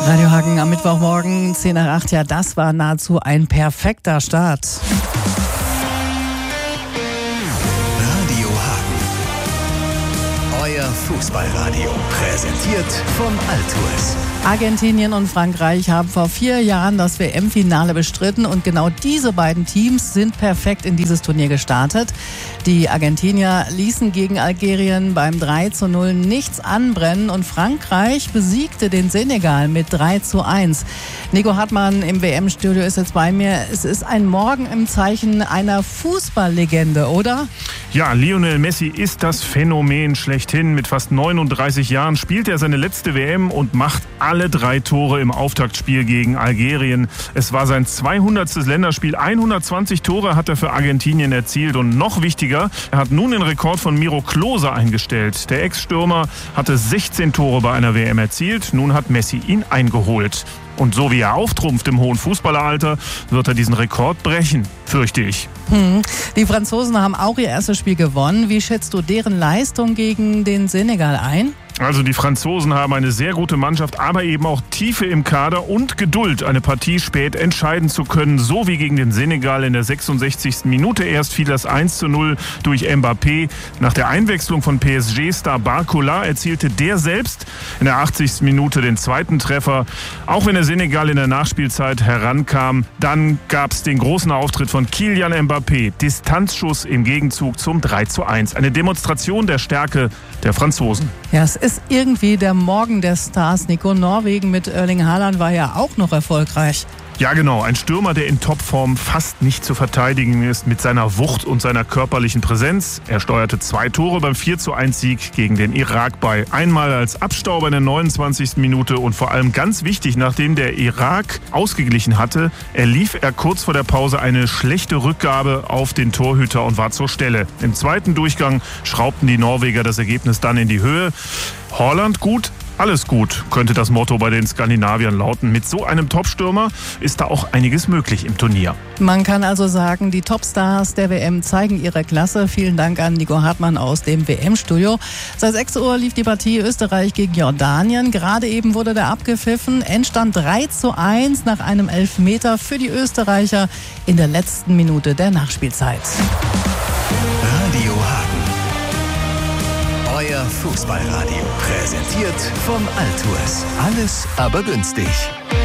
Radio Hagen am Mittwochmorgen, 10 nach 8. Ja, das war nahezu ein perfekter Start. Radio Hagen. Euer Fußballradio. Präsentiert vom Altours. Argentinien und Frankreich haben vor 4 Jahren das WM-Finale bestritten und genau diese beiden Teams sind perfekt in dieses Turnier gestartet. Die Argentinier ließen gegen Algerien beim 3:0 nichts anbrennen und Frankreich besiegte den Senegal mit 3:1. Nico Hartmann im WM-Studio ist jetzt bei mir. Es ist ein Morgen im Zeichen einer Fußballlegende, oder? Ja, Lionel Messi ist das Phänomen schlechthin. Mit fast 39 Jahren spielt er seine letzte WM und macht alle 3 Tore im Auftaktspiel gegen Algerien. Es war sein 200. Länderspiel. 120 Tore hat er für Argentinien erzielt. Und noch wichtiger, er hat nun den Rekord von Miro Klose eingestellt. Der Ex-Stürmer hatte 16 Tore bei einer WM erzielt. Nun hat Messi ihn eingeholt. Und so wie er auftrumpft im hohen Fußballeralter, wird er diesen Rekord brechen, fürchte ich. Die Franzosen haben auch ihr erstes Spiel gewonnen. Wie schätzt du deren Leistung gegen den Senegal ein? Also die Franzosen haben eine sehr gute Mannschaft, aber eben auch Tiefe im Kader und Geduld, eine Partie spät entscheiden zu können. So wie gegen den Senegal in der 66. Minute. Erst fiel das 1:0 durch Mbappé. Nach der Einwechslung von PSG-Star Barcola erzielte der selbst in der 80. Minute den zweiten Treffer. Auch wenn der Senegal in der Nachspielzeit herankam, dann gab es den großen Auftritt von Kylian Mbappé. Distanzschuss im Gegenzug zum 3:1. Eine Demonstration der Stärke der Franzosen. Ja, es ist irgendwie der Morgen der Stars, Nico. Norwegen mit Erling Haaland war ja auch noch erfolgreich. Ja, genau. Ein Stürmer, der in Topform fast nicht zu verteidigen ist mit seiner Wucht und seiner körperlichen Präsenz. Er steuerte 2 Tore beim 4:1-Sieg gegen den Irak bei. Einmal als Abstauber in der 29. Minute und vor allem ganz wichtig, nachdem der Irak ausgeglichen hatte, erlief er kurz vor der Pause eine schlechte Rückgabe auf den Torhüter und war zur Stelle. Im zweiten Durchgang schraubten die Norweger das Ergebnis dann in die Höhe. Haaland gut, alles gut, könnte das Motto bei den Skandinaviern lauten. Mit so einem Topstürmer ist da auch einiges möglich im Turnier. Man kann also sagen, die Topstars der WM zeigen ihre Klasse. Vielen Dank an Nico Hartmann aus dem WM-Studio. Seit 6 Uhr lief die Partie Österreich gegen Jordanien. Gerade eben wurde der abgepfiffen. Endstand 3:1 nach einem Elfmeter für die Österreicher in der letzten Minute der Nachspielzeit. Radio Hagen. Euer Fußballradio. Präsentiert vom Altours. Alles aber günstig.